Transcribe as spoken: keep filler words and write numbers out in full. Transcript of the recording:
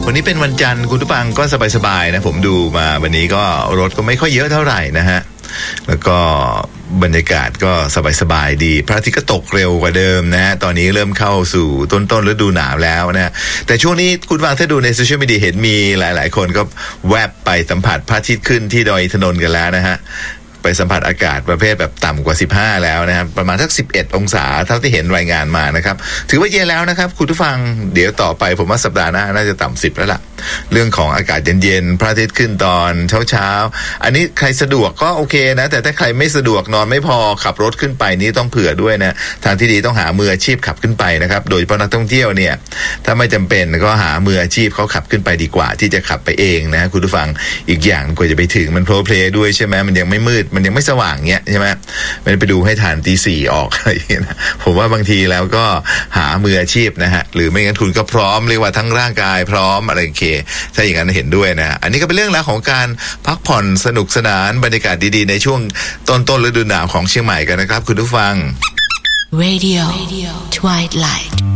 วันนี้เป็นวันจันทร์คุณผู้ฟังก็สบายๆนะผมดูมาวันนี้ก็รถก็ไม่ค่อยเยอะเท่าไหร่นะฮะแล้วก็บรรยากาศก็สบายๆดีพระอาทิตย์ก็ตกเร็วกว่าเดิมนะฮะตอนนี้เริ่มเข้าสู่ต้นๆฤดูหนาวแล้วนะแต่ช่วงนี้คุณฟังถ้าดูในโซเชียลมีเดียเห็นมีหลายๆคนก็แวบไปสัมผัสพระอาทิตย์ขึ้นที่ดอยอินทนนท์กันแล้วนะฮะไปสัมผัสอากาศประเภทแบบต่ำกว่าสิบห้าแล้วนะครับประมาณสักสิบเอ็ดองศาเท่าที่เห็นรายงานมานะครับถือว่าเย็นแล้วนะครับคุณผู้ฟังเดี๋ยวต่อไปผมว่าสัปดาห์หน้าน่าจะต่ำสิบแล้วล่ะเรื่องของอากาศเย็นๆพระอาทิตย์ขึ้นตอนเช้าๆอันนี้ใครสะดวกก็โอเคนะแต่ถ้าใครไม่สะดวกนอนไม่พอขับรถขึ้นไปนี้ต้องเผื่อด้วยนะทางที่ดีต้องหามืออาชีพขับขึ้นไปนะครับโดยเฉพาะนักท่องเที่ยวเนี่ยถ้าไม่จำเป็นก็หามืออาชีพเขาขับขึ้นไปดีกว่าที่จะขับไปเองนะคุณผู้ฟังอีกอย่างกว่าจะไปถึงมันโพลเพลย์ด้วยใช่ไหมมันยังไม่มืดมันยังไม่สว่างเงี้ยใช่ไหมมันไปดูให้ทันตีสี่ออกอะไรอย่างเงี้ยนะผมว่าบางทีแล้วก็หามืออาชีพนะฮะหรือไม่งั้นคุณก็พร้อมเรียกว่าทั้งร่างกายพร้อมอะไรโอเคถ้าอย่างนั้นเห็นด้วยนะอันนี้ก็เป็นเรื่องราวของการพักผ่อนสนุกสนานบรรยากาศดีๆในช่วงต้นต้นฤดูหนาวของเชียงใหม่กันนะครับคุณผู้ฟัง Radio Twilight